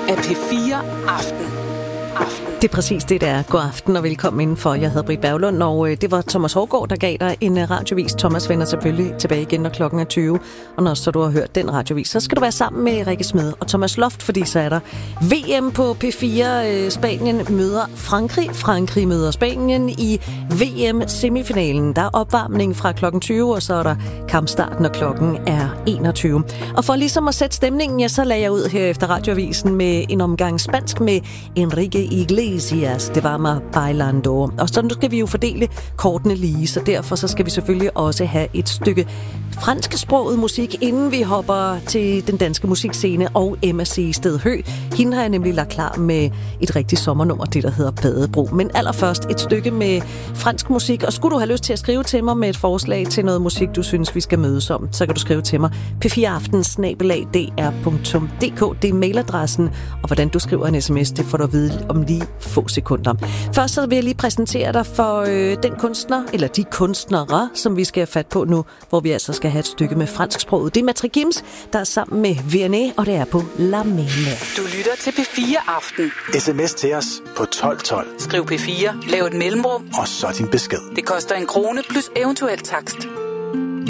af P4 Aften. Det er præcis det, der er. God aften og velkommen indenfor. Jeg hedder Britt Berglund, og det var Thomas Hårgaard, der gav dig en radiovis. Thomas vender selvfølgelig tilbage igen, når klokken er 20. Og når så du har hørt den radiovis, så skal du være sammen med Rikke Smed og Thomas Loft, fordi så er der VM på P4. Spanien møder Frankrig. Frankrig møder Spanien i VM-semifinalen. Der er opvarmning fra klokken 20, og så er der kampstart, når klokken er 21. Og for ligesom at sætte stemningen, ja, så lagde jeg ud her efter radioavisen med en omgang spansk med Enrique Iglesias. Det var mig bailando. Og så nu skal vi jo fordele kortene lige, så derfor så skal vi selvfølgelig også have et stykke fransksproget musik, inden vi hopper til den danske musikscene og Emma C. Sted Hø. Hende har jeg nemlig lagt klar med et rigtigt sommernummer, det der hedder Badebro. Men allerførst et stykke med fransk musik, og skulle du have lyst til at skrive til mig med et forslag til noget musik, du synes, vi skal mødes om, så kan du skrive til mig p4aften@dr.dk. Det er mailadressen, og hvordan du skriver en sms, det får du at vide om lige få sekunder. Først så vil jeg lige præsentere dig for den kunstner, eller de kunstnere, som vi skal have fat på nu, hvor vi altså skal have et stykke med fransksproget. Det er Matre Gims, der er sammen med Vianney, og det er på La Mene. Du lytter til P4 Aften. SMS til os på 1212. Skriv P4, lav et mellemrum, og så din besked. Det koster 1 krone plus eventuel takst.